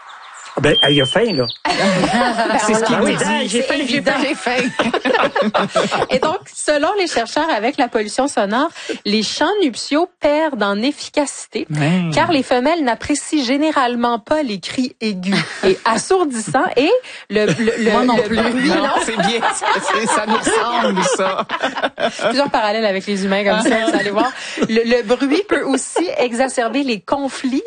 Ben, il a faim, là. C'est ce qu'il dit. J'ai faim. Et donc, selon les chercheurs, avec la pollution sonore, les chants nuptiaux perdent en efficacité, car les femelles n'apprécient généralement pas les cris aigus et assourdissants et Moi non plus. bruit. Non, c'est bien. Ça nous ressemble, ça. Plusieurs parallèles avec les humains comme ça, vous allez voir. Le bruit peut aussi exacerber les conflits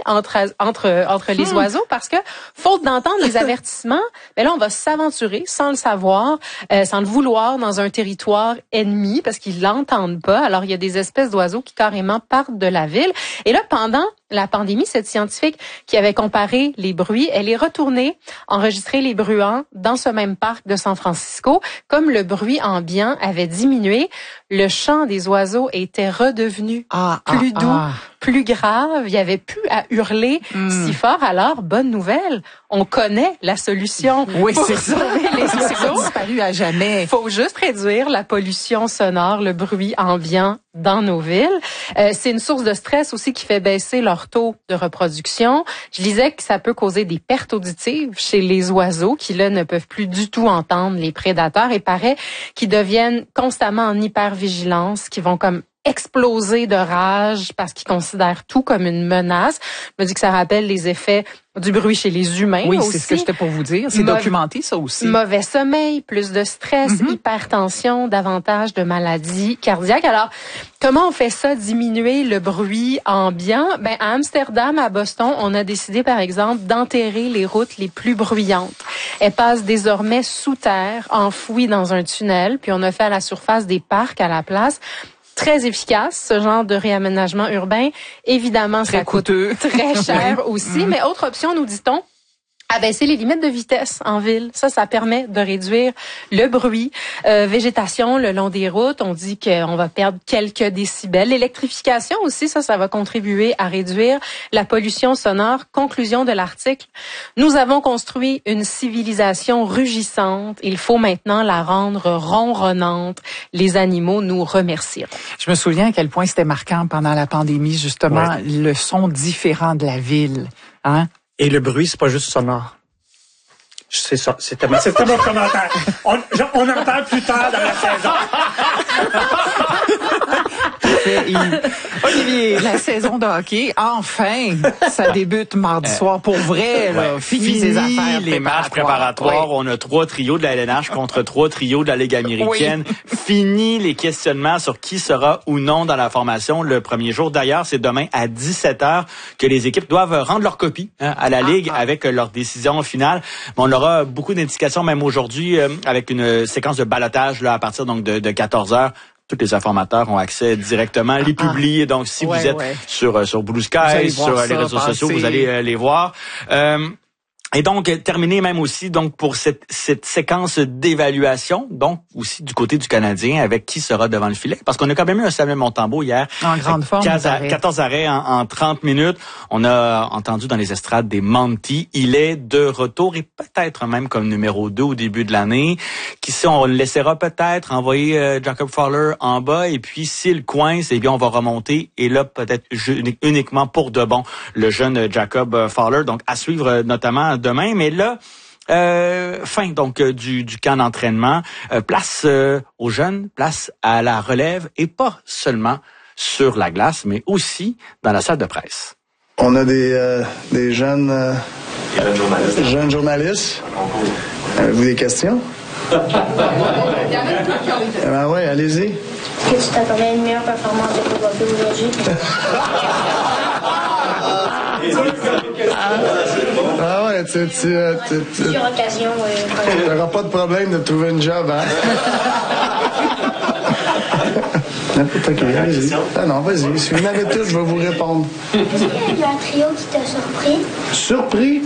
entre les oiseaux parce que, faute d'entendre les avertissements, ben là, on va s'aventurer sans le savoir, sans le vouloir, dans un territoire ennemi parce qu'ils l'entendent pas. Alors, il y a des espèces d'oiseaux qui carrément partent de la ville. Et là, pendant la pandémie, cette scientifique qui avait comparé les bruits, elle est retournée enregistrer les bruants dans ce même parc de San Francisco. Comme le bruit ambiant avait diminué, le chant des oiseaux était redevenu plus doux, plus grave. Il n'y avait plus à hurler si fort. Alors, bonne nouvelle, on connaît la solution. Oui, pour c'est ça. sauver les C'est pas oiseaux. disparu à jamais. Faut juste réduire la pollution sonore, le bruit ambiant dans nos villes. C'est une source de stress aussi qui fait baisser leur taux de reproduction. Je disais que ça peut causer des pertes auditives chez les oiseaux qui, là, ne peuvent plus du tout entendre les prédateurs et paraît qu'ils deviennent constamment en hypervigilance, qui vont comme exploser de rage parce qu'ils considèrent tout comme une menace. Je me dis que ça rappelle les effets du bruit chez les humains. Oui, aussi. c'est ce que j'étais pour vous dire. C'est documenté, ça aussi. Mauvais sommeil, plus de stress, hypertension, davantage de maladies cardiaques. Alors, comment on fait ça, diminuer le bruit ambiant? Ben, à Amsterdam, à Boston, on a décidé, par exemple, d'enterrer les routes les plus bruyantes. Elles passent désormais sous terre, enfouies dans un tunnel, puis on a fait à la surface des parcs à la place. Très efficace, ce genre de réaménagement urbain. Évidemment, très ça coûte coûteux. Très cher aussi. Mais autre option, nous dit-on, abaisser les limites de vitesse en ville. Ça permet de réduire le bruit. Végétation le long des routes, on dit qu'on va perdre quelques décibels. L'électrification aussi, ça va contribuer à réduire la pollution sonore. Conclusion de l'article, nous avons construit une civilisation rugissante. Il faut maintenant la rendre ronronnante. Les animaux nous remercieront. Je me souviens à quel point c'était marquant pendant la pandémie, justement, le son différent de la ville. Hein? Et le bruit, c'est pas juste sonore. C'est ça. C'était mon commentaire. On en parle plus tard dans la saison. Olivier, la saison de hockey, enfin, ça débute mardi soir pour vrai. Là. Fini ces affaires les matchs préparatoires. On a 3 trios de la LNH contre 3 trios de la Ligue américaine. Fini les questionnements sur qui sera ou non dans la formation le premier jour. D'ailleurs, c'est demain à 17h que les équipes doivent rendre leur copie à la Ligue avec leur décision finale. Mais on aura beaucoup d'indications, même aujourd'hui, avec une séquence de ballottage là, à partir donc de 14h. Tous les informateurs ont accès directement, les publient. Donc, si vous êtes sur Blue Sky, sur les réseaux sociaux, vous allez les voir. Et donc, terminer même aussi donc pour cette séquence d'évaluation, donc aussi du côté du Canadien, avec qui sera devant le filet. Parce qu'on a quand même eu un Samuel Montembeault hier. En grande forme. 14 arrêts en 30 minutes. On a entendu dans les estrades des Monty. Il est de retour et peut-être même comme numéro 2 au début de l'année. Qui sait, on le laissera peut-être envoyer Jacob Fowler en bas. Et puis, s'il coince, eh bien, on va remonter. Et là, peut-être uniquement pour de bon, le jeune Jacob Fowler. Donc, à suivre notamment demain, mais là, fin donc du camp d'entraînement, place aux jeunes, place à la relève et pas seulement sur la glace, mais aussi dans la salle de presse. On a des jeunes journalistes. Avez-vous des questions? Ben oui, allez-y. Est-ce que tu t'attendais à une meilleure performance de Bobby aujourd'hui? Ah ouais, Plusieurs occasions. t'auras pas de problème de trouver une job, hein? Allez-y. Ah non, vas-y. Si vous m'avez tous, je vais vous répondre. Est-ce qu'il y a un trio qui t'a surpris? Surpris?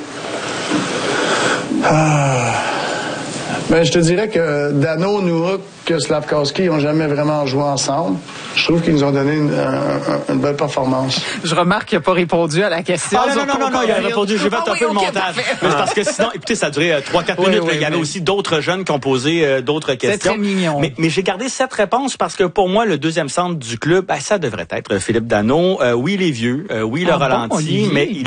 Ben, je te dirais que Dano, Nuruk, que Slavkovski n'ont jamais vraiment joué ensemble. Je trouve qu'ils nous ont donné une belle performance. Je remarque qu'il n'a pas répondu à la question. Non, il a répondu. J'ai fait un peu le montage. Mais c'est parce que sinon, écoutez, ça a duré 3-4 minutes. Il y avait aussi d'autres jeunes qui ont posé d'autres questions. C'est très mignon. Mais j'ai gardé cette réponse parce que pour moi, le deuxième centre du club, ça devrait être Philippe Dano. Oui, il est vieux. Oui, le ralenti, mais